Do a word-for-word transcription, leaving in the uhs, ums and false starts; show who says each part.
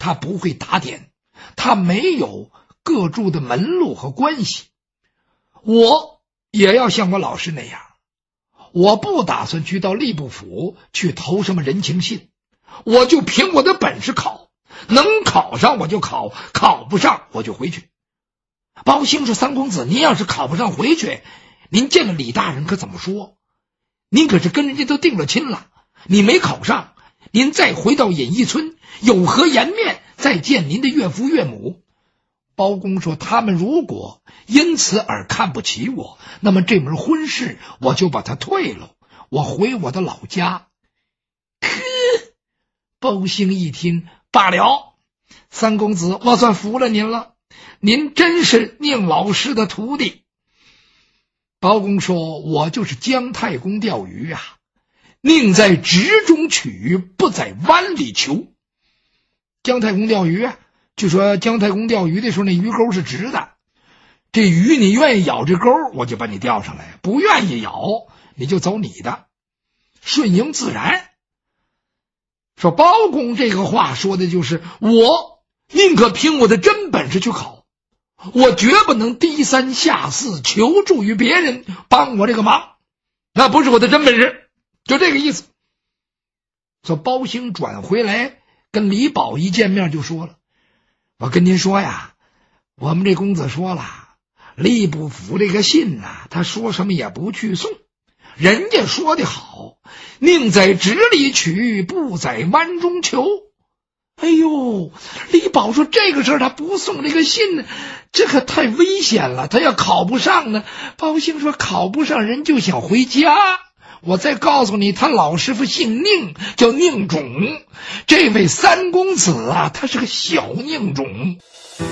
Speaker 1: 他不会打点，他没有各处的门路和关系。我也要像我老师那样，我不打算去到吏部府去投什么人情信，我就凭我的本事考，能考上我就考，考不上我就回去。包兴说，三公子，您要是考不上回去，您见了李大人可怎么说？您可是跟人家都定了亲了，你没考上，您再回到隐逸村有何颜面再见您的岳父岳母？包公说，他们如果因此而看不起我，那么这门婚事我就把它退了，我回我的老家。呵，包兴一听，罢了，三公子，我算服了您了，您真是宁老师的徒弟。包公说，我就是姜太公钓鱼啊，宁在直中取，不在弯里求。姜太公钓鱼啊，据说姜太公钓鱼的时候，那鱼钩是直的，这鱼你愿意咬这钩，我就把你钓上来，不愿意咬你就走你的，顺应自然。说包公这个话说的就是，我宁可凭我的真本事去考，我绝不能低三下四求助于别人帮我这个忙，那不是我的真本事，就这个意思。说包兴转回来跟李宝一见面就说了，我跟您说呀，我们这公子说了，吏部府这个信呐、啊，他说什么也不去送，人家说的好，宁在直里取，不在弯中求。哎呦，李宝说，这个事儿他不送这个信呢，这可太危险了，他要考不上呢。包兴说，考不上人就想回家。我再告诉你，他老师傅姓宁，叫宁种，这位三公子啊，他是个小宁种。